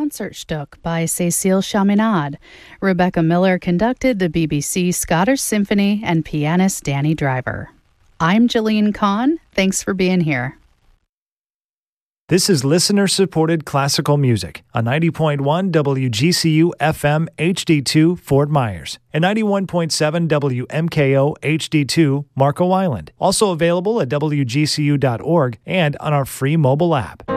Concertstück by Cécile Chaminade. Rebecca Miller conducted the BBC Scottish Symphony and pianist Danny Driver. I'm Jillian Kahn. Thanks for being here. This is listener-supported classical music on 90.1 WGCU FM HD2 Fort Myers and 91.7 WMKO HD2 Marco Island. Also available at WGCU.org and on our free mobile app.